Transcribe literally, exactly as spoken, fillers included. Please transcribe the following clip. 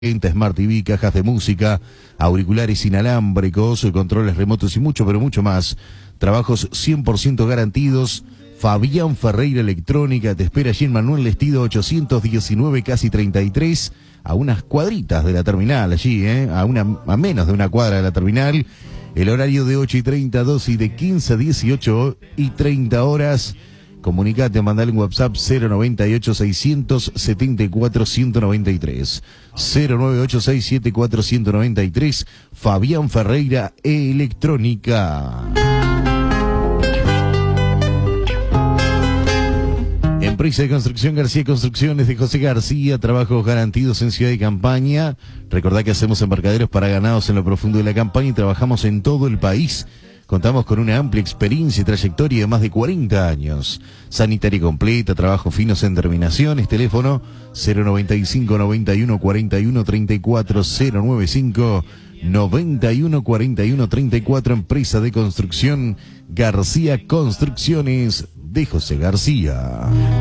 Smart T V, cajas de música, auriculares inalámbricos, controles remotos y mucho, pero mucho más. Trabajos cien por ciento garantidos. Fabián Ferreira Electrónica te espera allí en Manuel Lestido ochocientos diecinueve, casi treinta y tres, a unas cuadritas de la terminal, allí, ¿eh? a, una, a menos de una cuadra de la terminal. El horario de ocho y treinta a dos y de quince a dieciocho y treinta horas. Comunicate, mandale un WhatsApp cero noventa y ocho, seiscientos setenta y cuatro, ciento noventa y tres. cero nueve ocho seis siete cuatro ciento noventa y tres. Fabián Ferreira Electrónica. Empresa de construcción García Construcciones de José García, trabajos garantidos en Ciudad de Campaña. Recordá que hacemos embarcaderos para ganados en lo profundo de la campaña y trabajamos en todo el país. Contamos con una amplia experiencia y trayectoria de más de cuarenta años. Sanitaria completa, trabajos finos en terminaciones, teléfono cero noventa y cinco, noventa y uno, cuarenta y uno, treinta y cuatro, cero noventa y cinco, noventa y uno, cuarenta y uno, treinta y cuatro, empresa de construcción García Construcciones de José García.